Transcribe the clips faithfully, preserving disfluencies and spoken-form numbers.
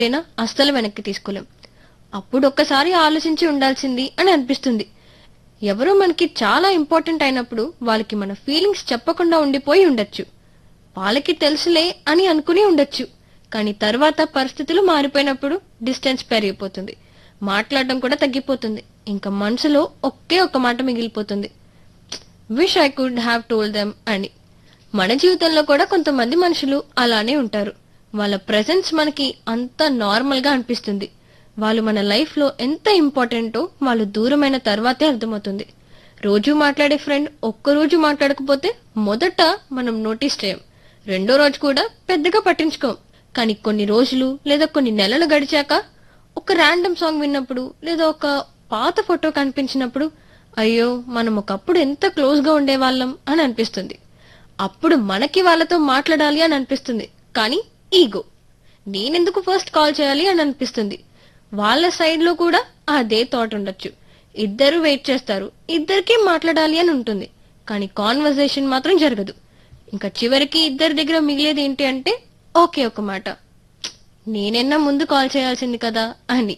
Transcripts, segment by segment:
అయినా అస్సలు వెనక్కి తీసుకోలేం. అప్పుడు ఒక్కసారి ఆలోచించి ఉండాల్సింది అని అనిపిస్తుంది. ఎవరో మనకి చాలా ఇంపార్టెంట్ అయినప్పుడు వాళ్ళకి మన ఫీలింగ్స్ చెప్పకుండా ఉండిపోయి ఉండొచ్చు. వాళ్ళకి తెలుసులే అని అనుకుని ఉండొచ్చు. కానీ తర్వాత పరిస్థితులు మారిపోయినప్పుడు డిస్టెన్స్ పెరిగిపోతుంది. మాట్లాడడం కూడా తగ్గిపోతుంది. ఇంకా మనసులో ఒకే ఒక్క మాట మిగిలిపోతుంది, wish I could have told them అని. మన జీవితంలో కూడా కొంతమంది మనుషులు అలానే ఉంటారు. వాళ్ళ ప్రెసెన్స్ మనకి అంత నార్మల్ గా అనిపిస్తుంది. వాళ్ళు మన లైఫ్ లో ఎంత ఇంపార్టెంటో వాళ్ళు దూరమైన తర్వాతే అర్థమవుతుంది. రోజు మాట్లాడే ఫ్రెండ్ ఒక్కరోజు మాట్లాడకపోతే మొదట మనం నోటీస్ చేయం, రెండో రోజు కూడా పెద్దగా పట్టించుకోం. కానీ కొన్ని రోజులు లేదా కొన్ని నెలలు గడిచాక ఒక ర్యాండమ్ సాంగ్ విన్నప్పుడు లేదా ఒక పాత ఫోటో కనిపించినప్పుడు అయ్యో మనం ఒకప్పుడు ఎంత క్లోజ్ గా ఉండేవాళ్ళం అని అనిపిస్తుంది. అప్పుడు మనకి వాళ్ళతో మాట్లాడాలి అని అనిపిస్తుంది. కానీ ఈగో, నేనెందుకు ఫస్ట్ కాల్ చేయాలి అని అనిపిస్తుంది. వాళ్ళ సైడ్ లో కూడా అదే థాట్ ఉండొచ్చు. ఇద్దరు వెయిట్ చేస్తారు, ఇద్దరికి మాట్లాడాలి అని ఉంటుంది. కానీ కాన్వర్సేషన్ మాత్రం జరగదు. ఇంకా చివరికి ఇద్దరి దగ్గర మిగిలేది ఏంటి అంటే ఓకే ఒక మాట, నేనెన్నా ముందు కాల్ చేయాల్సింది కదా అని.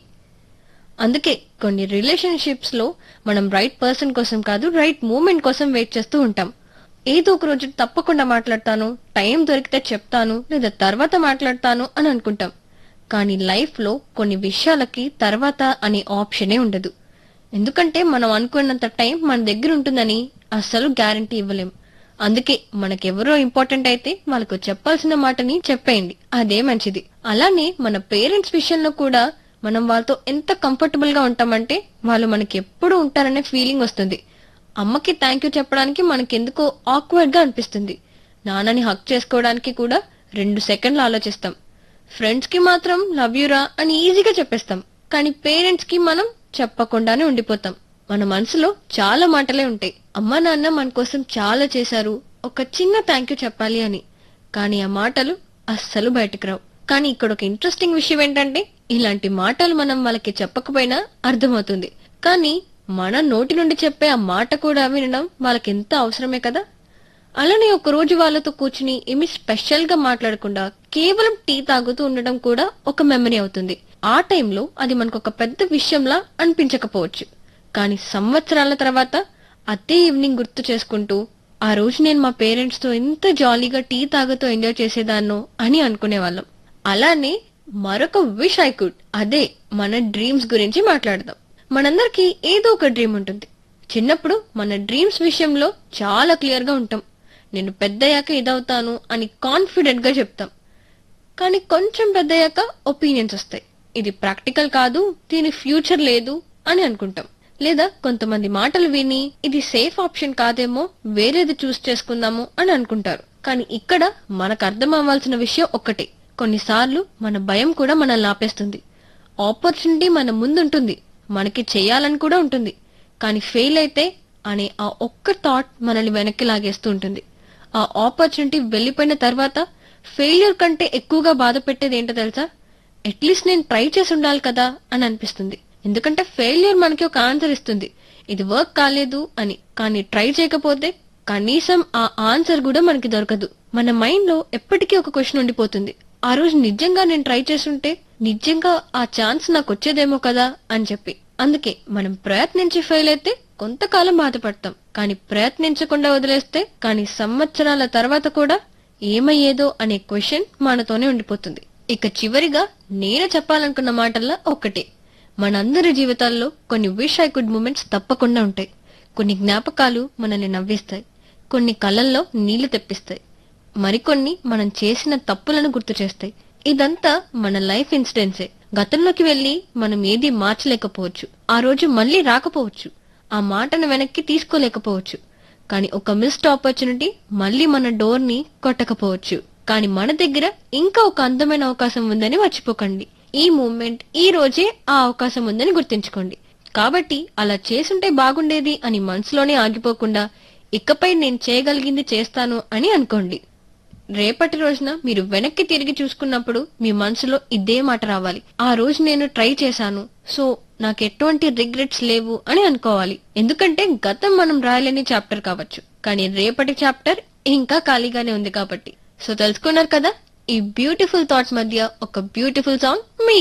అందుకే కొన్ని రిలేషన్షిప్స్ లో మనం రైట్ పర్సన్ కోసం కాదు, రైట్ మూమెంట్ కోసం వెయిట్ చేస్తూ ఉంటాం. ఏదో ఒక రోజు తప్పకుండా మాట్లాడతాను, టైం దొరికితే చెప్తాను లేదా తర్వాత మాట్లాడతాను అని అనుకుంటాం. కానీ లైఫ్ లో కొన్ని విషయాలకి తర్వాత అనే ఆప్షనే ఉండదు. ఎందుకంటే మనం అనుకున్నంత టైం మన దగ్గర ఉంటుందని అస్సలు గ్యారంటీ ఇవ్వలేం. అందుకే మనకెవరో ఇంపార్టెంట్ అయితే వాళ్ళకు చెప్పాల్సిన మాటని చెప్పేయండి, అదే మంచిది. అలానే మన పేరెంట్స్ విషయంలో కూడా మనం వాళ్ళతో ఎంత కంఫర్టబుల్ గా ఉంటామంటే వాళ్ళు మనకి ఎప్పుడు ఉంటారనే ఫీలింగ్ వస్తుంది. అమ్మకి థ్యాంక్ యూ చెప్పడానికి మనకెందుకో ఆక్వర్డ్ గా అనిపిస్తుంది. నాన్నని హక్ చేసుకోవడానికి కూడా రెండు సెకండ్లు ఆలోచిస్తాం. ఫ్రెండ్స్ కి మాత్రం లవ్ యూరా అని ఈజీగా చెప్పేస్తాం. కానీ పేరెంట్స్ కి మనం చెప్పకుండానే ఉండిపోతాం. మన మనసులో చాలా మాటలే ఉంటాయి. అమ్మా నాన్న మన కోసం చాలా చేశారు, ఒక చిన్న థ్యాంక్ యూ చెప్పాలి అని. కానీ ఆ మాటలు అస్సలు బయటకు రావు. కానీ ఇక్కడ ఒక ఇంట్రెస్టింగ్ విషయం ఏంటంటే ఇలాంటి మాటలు మనం వాళ్ళకి చెప్పకపోయినా అర్థమవుతుంది. కానీ మన నోటి నుండి చెప్పే ఆ మాట కూడా వినడం వాళ్ళకి ఎంత అవసరమే కదా. అలానే ఒక రోజు వాళ్ళతో కూర్చుని ఏమి స్పెషల్ గా మాట్లాడకుండా కేవలం టీ తాగుతూ ఉండడం కూడా ఒక మెమరీ అవుతుంది. ఆ టైంలో అది మనకు ఒక పెద్ద విషయంలా అనిపించకపోవచ్చు. కానీ సంవత్సరాల తర్వాత అదే ఈవినింగ్ గుర్తు చేసుకుంటూ ఆ రోజు నేను మా పేరెంట్స్ తో ఎంత జాలీగా టీ తాగుతూ ఎంజాయ్ చేసేదాన్నో అని అనుకునేవాళ్ళం. అలానే మరొక విష్ ఐ కుడ్, అదే మన డ్రీమ్స్ గురించి మాట్లాడదాం. మనందరికీ ఏదో ఒక డ్రీమ్ ఉంటుంది. చిన్నప్పుడు మన డ్రీమ్స్ విషయంలో చాలా క్లియర్ గా ఉంటాం. నేను పెద్దయ్యాక ఇదవుతాను అని కాన్ఫిడెంట్ గా చెప్తాం. కానీ కొంచెం పెద్దయ్యాక ఒపీనియన్స్ వస్తాయి, ఇది ప్రాక్టికల్ కాదు, దీని ఫ్యూచర్ లేదు అని అనుకుంటాం. లేదా కొంతమంది మాటలు విని ఇది సేఫ్ ఆప్షన్ కాదేమో, వేరేది చూస్ చేసుకుందాము అని అనుకుంటారు. కానీ ఇక్కడ మనకు అర్థం అవ్వాల్సిన విషయం ఒక్కటే, కొన్నిసార్లు మన భయం కూడా మనల్ని ఆపేస్తుంది. ఆపర్చునిటీ మన ముందుంటుంది, మనకి చేయాలని కూడా ఉంటుంది. కానీ ఫెయిల్ అయితే అనే ఆ ఒక్క థాట్ మనల్ని వెనక్కి లాగేస్తూ ఉంటుంది. ఆ ఆపర్చునిటీ వెళ్లిపోయిన తర్వాత ఫెయిల్యూర్ కంటే ఎక్కువగా బాధ పెట్టేది ఏంటో తెలుసా? అట్లీస్ట్ నేను ట్రై చేసి ఉండాలి కదా అని అనిపిస్తుంది. ఎందుకంటే ఫెయిల్యూర్ మనకి ఒక ఆన్సర్ ఇస్తుంది, ఇది వర్క్ కాలేదు అని. కానీ ట్రై చేయకపోతే కనీసం ఆ ఆన్సర్ కూడా మనకి దొరకదు. మన మైండ్ లో ఎప్పటికీ ఒక క్వశ్చన్ ఉండిపోతుంది, ఆ రోజు నిజంగా నేను ట్రై చేస్తుంటే నిజంగా ఆ ఛాన్స్ నాకు వచ్చేదేమో కదా అని చెప్పి. అందుకే మనం ప్రయత్నించి ఫెయిల్ అయితే కొంతకాలం బాధపడతాం. కానీ ప్రయత్నించకుండా వదిలేస్తే కానీ సంవత్సరాల తర్వాత కూడా ఏమయ్యేదో అనే క్వశ్చన్ మనతోనే ఉండిపోతుంది. ఇక చివరిగా నేను చెప్పాలనుకున్న మాటల్లో ఒక్కటే, మనందరి జీవితాల్లో కొన్ని విష్ ఐ కుడ్ మూమెంట్స్ తప్పకుండా ఉంటాయి. కొన్ని జ్ఞాపకాలు మనల్ని నవ్విస్తాయి, కొన్ని కళ్ళల్లో నీళ్లు తెప్పిస్తాయి, మరికొన్ని మనం చేసిన తప్పులను గుర్తు చేస్తాయి. ఇదంతా మన లైఫ్ ఇన్సిడెంట్సే. గతంలోకి వెళ్లి మనం ఏది మార్చలేకపోవచ్చు, ఆ రోజు మళ్లీ రాకపోవచ్చు, ఆ మాటను వెనక్కి తీసుకోలేకపోవచ్చు. కానీ ఒక మిస్డ్ ఆపర్చునిటీ మళ్లీ మన డోర్ ని కొట్టకపోవచ్చు. కానీ మన దగ్గర ఇంకా ఒక అందమైన అవకాశం ఉందని మర్చిపోకండి. ఈ మూమెంట్ ఈ రోజే ఆ అవకాశం ఉందని గుర్తించుకోండి. కాబట్టి అలా చేసుంటే బాగుండేది అని మనసులోనే ఆగిపోకుండా ఇకపై నేను చేయగలిగింది చేస్తాను అని అనుకోండి. రేపటి రోజున మీరు వెనక్కి తిరిగి చూసుకున్నప్పుడు మీ మనసులో ఇదే మాట రావాలి, ఆ రోజు నేను ట్రై చేశాను, సో నాకు ఎటువంటి రిగ్రెట్స్ లేవు అని అనుకోవాలి. ఎందుకంటే గతం మనం రాయలేని చాప్టర్ కావచ్చు, కానీ రేపటి చాప్టర్ ఇంకా ఖాళీగానే ఉంది కాబట్టి. సో తెలుసుకున్నారు కదా, ఈ బ్యూటిఫుల్ థాట్స్ మధ్య ఒక బ్యూటిఫుల్ సాంగ్ మీ